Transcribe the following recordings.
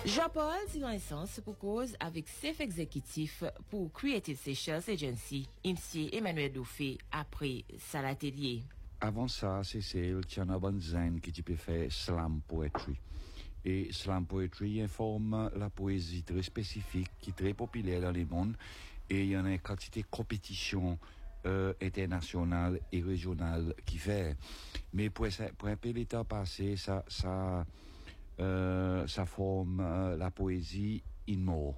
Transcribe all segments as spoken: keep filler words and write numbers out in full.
Jean-Paul dit essence pour cause avec chef exécutif pour Creative Seychelles Agency, M. Emmanuel Dauphin, après ça l'atelier. Avant ça, c'est celle qui en a bonne qui peut faire slam poetry. Et slam poetry informe la poésie très spécifique qui est très populaire dans le monde. Et il y en a une quantité de compétition euh, internationale et régionale qui fait. Mais pour, pour un peu l'état passé, ça, ça, euh, ça forme euh, la poésie in more.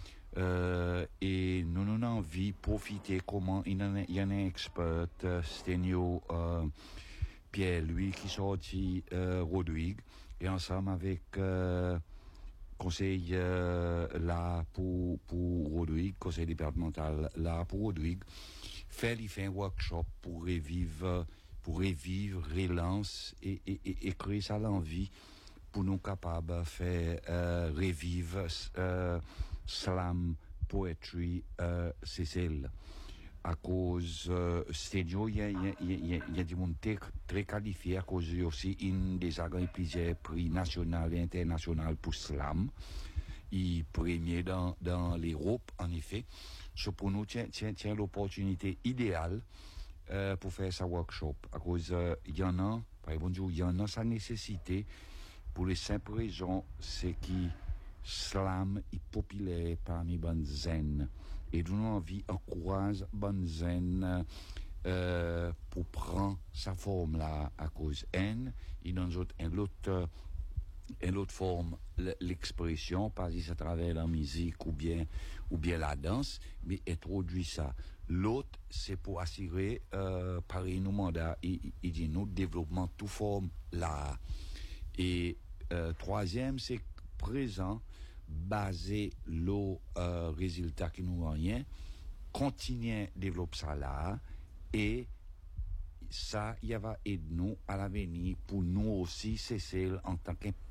Euh, et nous nous avons envie de profiter comment il y en a, il y en a un expert, euh, Stenio euh, Pierre, lui qui sorti euh, Rodrigue, et ensemble avec euh, conseil euh, là pour pour Rodrigue, conseil départemental là pour Rodrigue, faire il fait un workshop pour revivre pour revivre, relance et, et, et, et créer ça l'envie pour nous capables de faire euh, revivre euh, slam poetry euh, c'est celle à cause euh, Stédio il y a il y a il y a, il y a du monde très, très qualifié à cause aussi une des gagné plusieurs prix national et international pour slam il premier dans dans l'Europe en effet so pour nous tiens tiens tiens l'opportunité idéale euh, pour faire ça workshop à cause euh, il y en a par exemple il y en a sa nécessité pour les simples raisons c'est qui slam est populaire parmi bonnes zen et nous envie encourage bonnes zen euh, pour prendre sa forme là à cause n et dans autre un autre une autre forme l'expression pas à travers la musique ou bien ou bien la danse mais introduit ça l'autre c'est pour assurer euh, par nos mandat et, et dit nous développement tout forme là et euh, troisième c'est présent basé le euh, résultat qui nous rien continuer développer ça là et ça il va aider nous à l'avenir pour nous aussi c'est celle en tant que